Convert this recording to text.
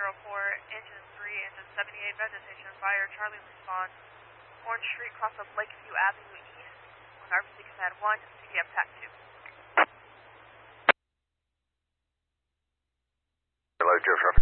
engine 3, engine 78, vegetation, fire, Charlie response, Orange Street, cross of Lakeview Avenue East, with RBC Command 1, CDF TAC 2. Hello, Joe Traffic.